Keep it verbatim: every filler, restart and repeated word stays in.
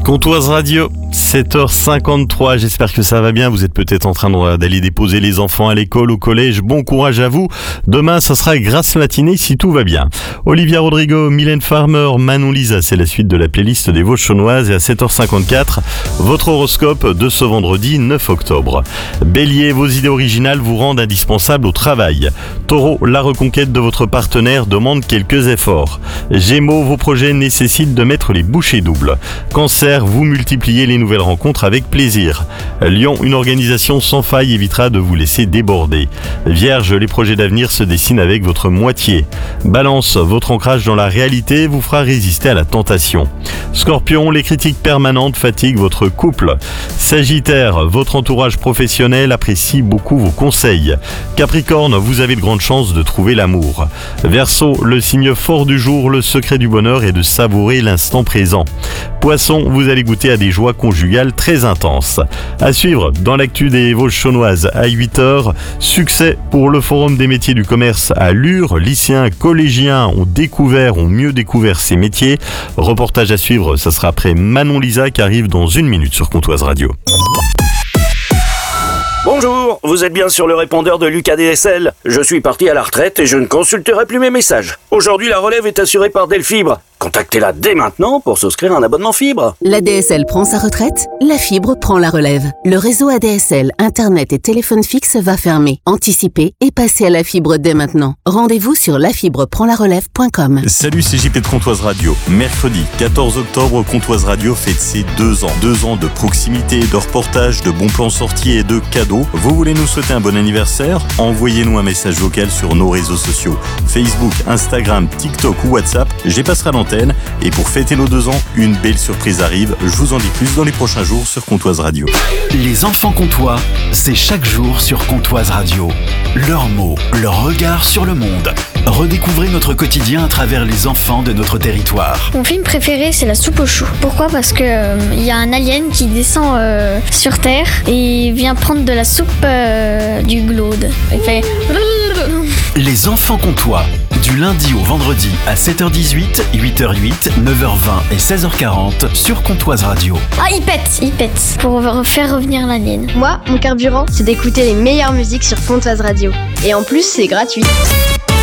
Comtoise Radio, sept heures cinquante-trois, j'espère que ça va bien. Vous êtes peut-être en train d'aller déposer les enfants à l'école, au collège. Bon courage à vous. Demain, ça sera grasse matinée si tout va bien. Olivia Rodrigo, Mylène Farmer, Manon Lisa, c'est la suite de la playlist des Vosges-Chaunoises. Et à sept heures cinquante-quatre, votre horoscope de ce vendredi neuf octobre. Bélier, vos idées originales vous rendent indispensable au travail. Taureau, la reconquête de votre partenaire demande quelques efforts. Gémeaux, vos projets nécessitent de mettre les bouchées doubles. Cancer, vous multipliez les nouvelles rencontres avec plaisir. Lion, une organisation sans faille évitera de vous laisser déborder. Vierge, les projets d'avenir se dessinent avec votre moitié. Balance, votre ancrage dans la réalité vous fera résister à la tentation. Scorpion, les critiques permanentes fatiguent votre couple. Sagittaire, votre entourage professionnel apprécie beaucoup vos conseils. Capricorne, vous avez de grandes chances de trouver l'amour. Verseau, le signe fort du jour, le secret du bonheur est de savourer l'instant présent. Poisson, vous allez goûter à des joies conjugales très intenses. À suivre, dans l'actu des Vosges-Chaunoises à huit heures, succès pour le Forum des métiers du commerce à Lure. Lycéens, collégiens ont découvert, ont mieux découvert ces métiers. Reportage à suivre, ça sera après Manon Lisa qui arrive dans une minute sur Comtoise Radio. Bonjour, vous êtes bien sur le répondeur de Lucas D S L. Je suis parti à la retraite et je ne consulterai plus mes messages. Aujourd'hui, la relève est assurée par Delfibre. Contactez-la dès maintenant pour souscrire un abonnement fibre. La D S L prend sa retraite, la fibre prend la relève. Le réseau A D S L, Internet et téléphone fixe va fermer. Anticipez et passez à la fibre dès maintenant. Rendez-vous sur la fibre prend la relève point com. Salut, c'est J P de Comtoise Radio. Mercredi quatorze octobre, Comtoise Radio fête ses deux ans. Deux ans de proximité, de reportage, de bons plans sortis et de cadeaux. Vous voulez nous souhaiter un bon anniversaire? Envoyez-nous un message vocal sur nos réseaux sociaux. Facebook, Instagram, TikTok ou WhatsApp. J'y passerai à l'antenne. Et pour fêter nos deux ans, une belle surprise arrive. Je vous en dis plus dans les prochains jours sur Comtoise Radio. Les enfants comtois, c'est chaque jour sur Comtoise Radio. Leurs mots, leur regard sur le monde. Redécouvrez notre quotidien à travers les enfants de notre territoire. Mon film préféré, c'est La soupe aux choux. Pourquoi ? Parce que euh, y a un alien qui descend euh, sur Terre et vient prendre de la soupe euh, du glaude. Il fait... Les enfants comtois, du lundi au vendredi à sept heures dix-huit, huit heures huit, neuf heures vingt et seize heures quarante sur Comtoise Radio. Ah, il pète, il pète, pour faire revenir l'alien. Moi, mon carburant, c'est d'écouter les meilleures musiques sur Comtoise Radio. Et en plus, c'est gratuit.